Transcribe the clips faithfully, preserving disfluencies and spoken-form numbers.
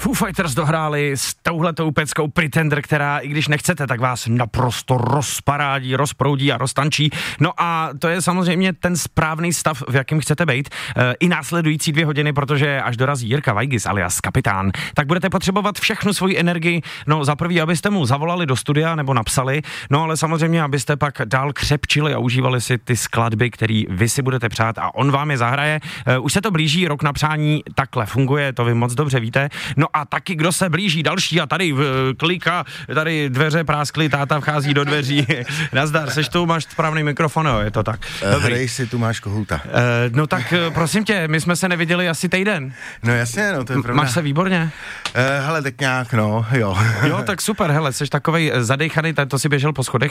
Foo Fighters dohráli s touhletou peckou Pretender, která, i když nechcete, tak vás naprosto rozparádí, rozproudí a roztančí. No a to je samozřejmě ten správný stav, v jakém chcete být. E, I následující dvě hodiny, protože až dorazí Jirka Weigis alias Kapitán, tak budete potřebovat všechnu svoji energii. No za prvý, abyste mu zavolali do studia nebo napsali, no ale samozřejmě, abyste pak dál křepčili a užívali si ty skladby, které vy si budete přát a on vám je zahraje. E, už se to blíží, rok na přání takhle funguje, to vy moc dobře víte. No a taky, kdo se blíží další a tady uh, klika, tady dveře práskly, táta vchází do dveří. Nazdar, seš tu, máš správný mikrofon, jo, je to tak. Uh, hrej si, tu máš kohouta. Uh, no tak uh, prosím tě, my jsme se neviděli asi týden. No jasně, no to je pravda. Máš se výborně? Uh, hele, tak nějak, no, jo. Jo, tak super, hele, seš takovej zadejchaný, to si běžel po schodech?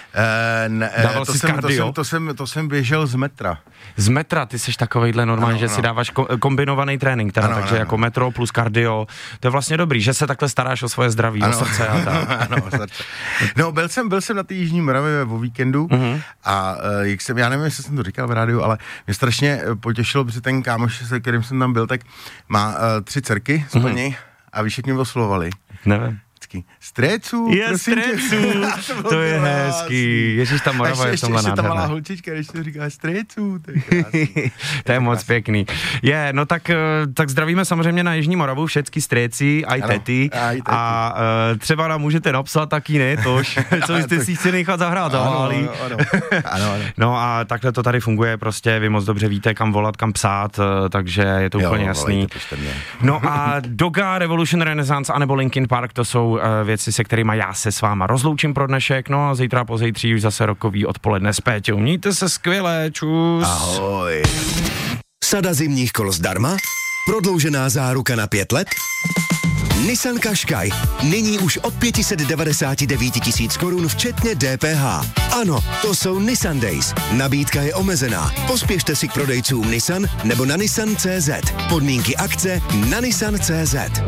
Uh, ne, Dával to, si jsem, to, jsem, to, jsem, to jsem běžel z metra. Z metra, ty seš takovejhle normálně, ano, že ano. si dáváš ko- kombinovaný trénink, teda, ano, takže ano, jako ano. metro plus kardio, to je vlastně dobrý, že se takhle staráš o svoje zdraví, ano. o srdce a tak. Ano, srdce. No, byl jsem, byl jsem na té Jižní Moravě o víkendu uh-huh. a uh, jak jsem, já nevím, jestli jsem to říkal v rádiu, ale mě strašně potěšilo, protože ten kámoš, se kterým jsem tam byl, tak má uh, tři dcerky z plní uh-huh. a víš, jak mě oslovovali? Nevím. Stréců, je stréců, to, to je hezký. Ježíš, ta Morava je v tomhle nádherná. Ještě ta malá holčička, když to říká stréců, to je krásný. To je moc pěkný. Je, no tak, tak zdravíme samozřejmě na Jižní Moravu, všetky stréci, aj tety. A uh, třeba nám můžete napsat taky ne, tož, co jste si chci nechat zahrát, zaválí. Ano, ano, ano. No a takhle to tady funguje, prostě vy moc dobře víte, kam volat, kam psát, takže je to jo, úplně jasný. No a Doga, Revolution, Renaissance anebo Linkin Park, to jsou věci, se kterými já se s váma rozloučím pro dnešek, no a zítra pozítří už zase rokový odpoledne s Péťou. Mějte se skvěle, čus. Ahoj. Sada zimních kol zdarma? Prodloužená záruka na pět let? Nissan Qashqai. Nyní už od pět set devadesát devět tisíc korun včetně D P H. Ano, to jsou Nissan Days. Nabídka je omezená. Pospěšte si k prodejcům Nissan nebo na nissan tečka cé zet. Podmínky akce na nissan tečka cé zet.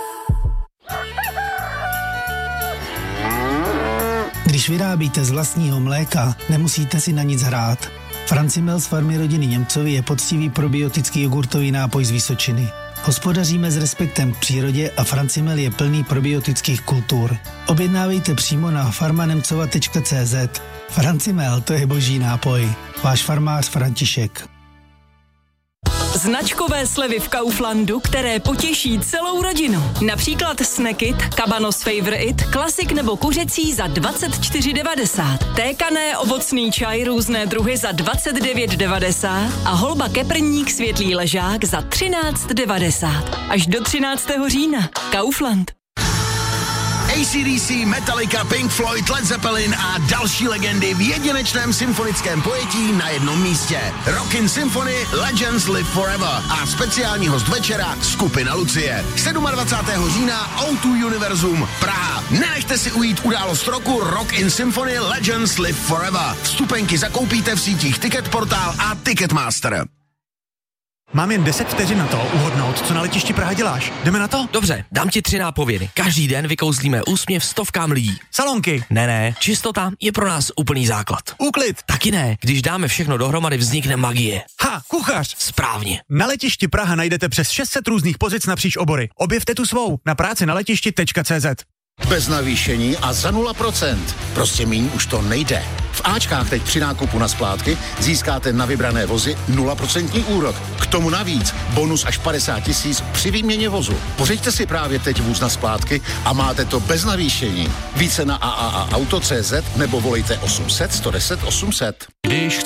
Když vyrábíte z vlastního mléka, nemusíte si na nic hrát. Francimel z farmy rodiny Němcovi je poctivý probiotický jogurtový nápoj z Vysočiny. Hospodaříme s respektem k přírodě a Francimel je plný probiotických kultur. Objednávejte přímo na farmanemcova tečka cé zet. Francimel, to je boží nápoj. Váš farmář František. Značkové slevy v Kauflandu, které potěší celou rodinu. Například Snackit, Cabanos Favorite, klasik nebo kuřecí za dvacet čtyři devadesát. Tékané ovocný čaj různé druhy za dvacet devět devadesát a holba keprník světlý ležák za třináct devadesát. Až do třináctého října. Kaufland. A C D C, Metallica, Pink Floyd, Led Zeppelin a další legendy v jedinečném symfonickém pojetí na jednom místě. Rockin' Symphony Legends Live Forever a speciální host večera skupina Lucie. dvacátého sedmého října O dva Univerzum Praha. Nenechte si ujít událost roku Rockin' Symphony Legends Live Forever. Vstupenky zakoupíte v sítích Ticketportal a Ticketmaster. Mám jen deset vteřin na to uhodnout, co na letišti Praha děláš. Jdeme na to? Dobře, dám ti tři nápovědy. Každý den vykouzlíme úsměv stovkám lidí. Salonky. Ne, ne, čistota je pro nás úplný základ. Úklid. Taky ne, když dáme všechno dohromady, vznikne magie. Ha, kuchař. Správně. Na letišti Praha najdete přes šest set různých pozic napříč obory. Objevte tu svou na práci na letišti tečka cé zet. Bez navýšení a za nula procent. Prostě míň už to nejde. V Ačkách teď při nákupu na splátky získáte na vybrané vozy nula procent úrok. K tomu navíc bonus až padesát tisíc při výměně vozu. Pořiďte si právě teď vůz na splátky a máte to bez navýšení. Více na a a a auto tečka cé zet nebo volejte osm set sto deset osm set. Když